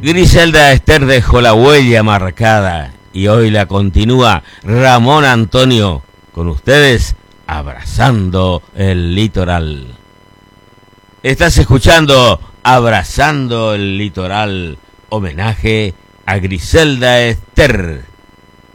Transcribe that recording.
Griselda Ester dejó la huella marcada y hoy la continúa Ramón Antonio. Con ustedes, Abrazando el Litoral. Estás escuchando Abrazando el Litoral, homenaje a Griselda Ester.